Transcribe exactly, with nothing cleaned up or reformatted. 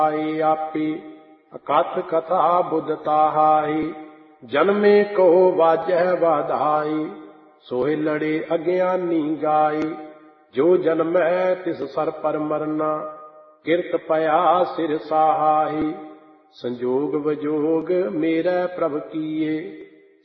ਆਏ ਆਪੇ ਅਕਥ ਕਥਾ ਬੁੱਧ ਤਾਹਾਈ ਜਨਮੇ ਕੋ ਵਾਜਹਿ ਵਾਧਾਈ ਸੋਹਿ ਲੜੇ ਅਗਿਆਨੀ ਗਾਏ ਜੋ ਜਨਮੈ ਤਿਸ ਸਰ ਪਰ ਮਰਨਾ ਕਿਰਤ ਪਿਆ ਸਿਰ ਸਾਹਾਈ ਸੰਜੋਗ ਵਜੋਗ ਮੇਰੇ ਪ੍ਰਭ ਕੀਏ